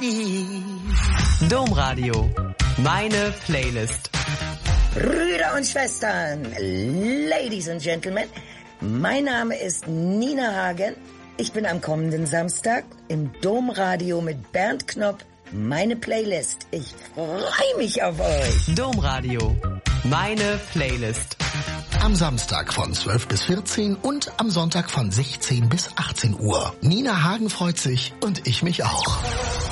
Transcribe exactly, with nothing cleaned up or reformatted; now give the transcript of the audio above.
Domradio. Meine Playlist. Brüder und Schwestern, Ladies and Gentlemen, mein Name ist Nina Hagen. Ich bin am kommenden Samstag im Domradio mit Bernd Knopp. Meine Playlist. Ich freue mich auf euch. Domradio. Meine Playlist. Am Samstag von zwölf bis vierzehn und am Sonntag von sechzehn bis achtzehn Uhr. Nina Hagen freut sich und ich mich auch.